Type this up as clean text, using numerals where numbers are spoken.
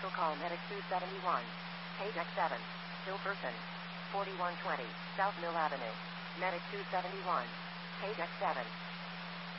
Special call Medic 271. Page X7. Still person. 4120 South Mill Avenue. Medic 271. Page X7.